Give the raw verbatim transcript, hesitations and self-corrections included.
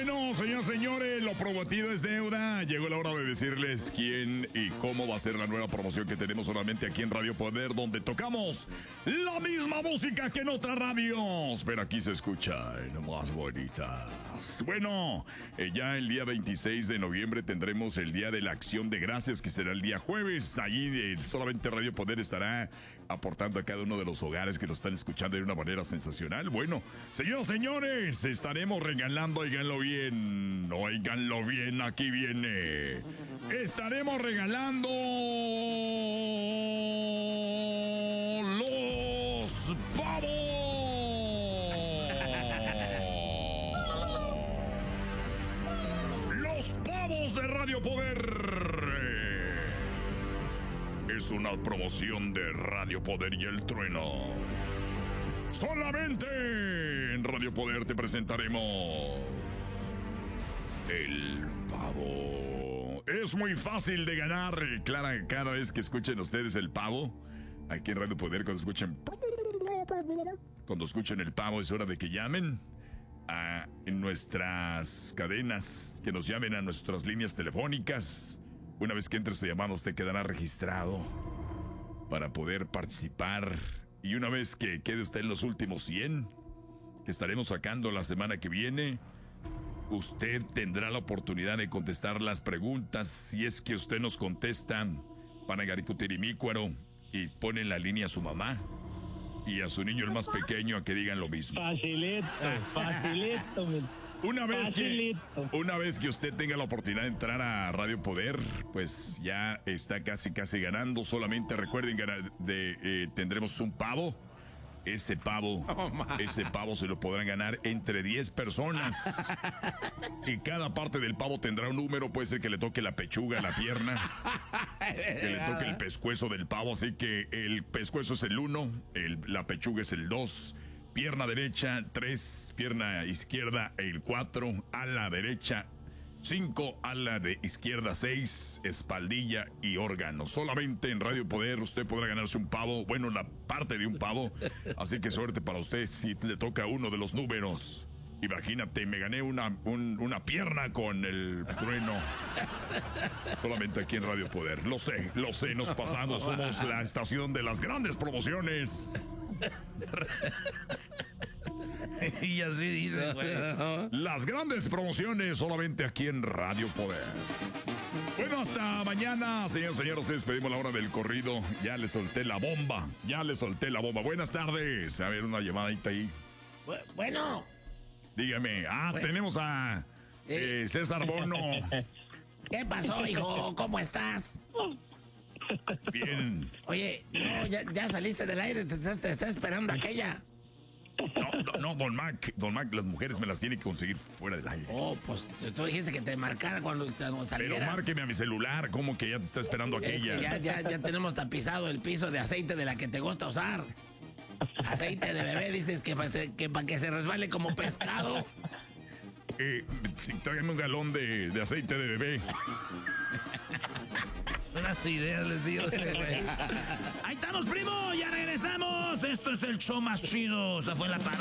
Bueno, señoras y señores, lo prometido es deuda. Llegó la hora de decirles quién y cómo va a ser la nueva promoción que tenemos solamente aquí en Radio Poder, donde tocamos la misma música que en otras radios, pero aquí se escuchan más bonitas. Bueno, eh, ya el día veintiséis de noviembre tendremos el Día de la Acción de Gracias, que será el día jueves. Allí eh, solamente Radio Poder estará aportando a cada uno de los hogares que lo están escuchando de una manera sensacional. Bueno, señoras y señores, estaremos regalando, oiganlo bien, oiganlo bien, aquí viene. Estaremos regalando los pavos. Los pavos de Radio Poder. Es una promoción de Radio Poder y el Trueno. Solamente en Radio Poder te presentaremos el pavo. Es muy fácil de ganar. Clara, cada vez que escuchen ustedes el pavo, aquí en Radio Poder, cuando escuchen cuando escuchen el pavo, es hora de que llamen a nuestras cadenas, que nos llamen a nuestras líneas telefónicas. Una vez que entre ese llamado, usted quedará registrado para poder participar. Y una vez que quede usted en los últimos cien, que estaremos sacando la semana que viene, usted tendrá la oportunidad de contestar las preguntas. Si es que usted nos contesta, Panagaricutirimícuaro, y pone en la línea a su mamá y a su niño el más pequeño a que digan lo mismo. Facilito, facilito. Mi... Una vez facilito. que una vez que usted tenga la oportunidad de entrar a Radio Poder, pues ya está casi casi ganando. Solamente recuerden ganar de eh, tendremos un pavo. Ese pavo, oh, ese pavo se lo podrán ganar entre diez personas. Y cada parte del pavo tendrá un número. Puede ser que le toque la pechuga, la pierna, que le toque el pescuezo del pavo. Así que el pescuezo es el uno, el, la pechuga es el dos, pierna derecha tres, pierna izquierda el cuatro, ala derecha cinco, ala de izquierda seis, espaldilla y órgano. Solamente en Radio Poder usted podrá ganarse un pavo, bueno, la parte de un pavo. Así que suerte para usted si le toca uno de los números. Imagínate, me gané una, un, una pierna con el trueno. Solamente aquí en Radio Poder. Lo sé, lo sé, nos pasamos. Somos la estación de las grandes promociones. Y así dice, güey. Las grandes promociones solamente aquí en Radio Poder. Bueno, hasta mañana, señores, señores. Despedimos la hora del corrido. Ya le solté la bomba. Ya le solté la bomba. Buenas tardes. A ver, una llamadita ahí. Bueno. Dígame. Ah, bueno. tenemos a eh, César Bono. ¿Qué pasó, hijo? ¿Cómo estás? Bien. Oye, no, ya, ya saliste del aire. Te, te, te está esperando aquella. No, no, no, don Mac, don Mac, las mujeres me las tiene que conseguir fuera del aire. Oh, pues tú dijiste que te marcara cuando, cuando salieras. Pero márqueme a mi celular, ¿cómo que ya te está esperando aquella? Es que ya, ya, ya tenemos tapizado el piso de aceite de la que te gusta usar. Aceite de bebé, dices que para que, pa que se resbale como pescado. Eh, tráigame un galón de, de aceite de bebé. Unas ideas les digo, güey. Ahí estamos, primo, ya regresamos. Esto es el show más chido. O sea, fue la parada.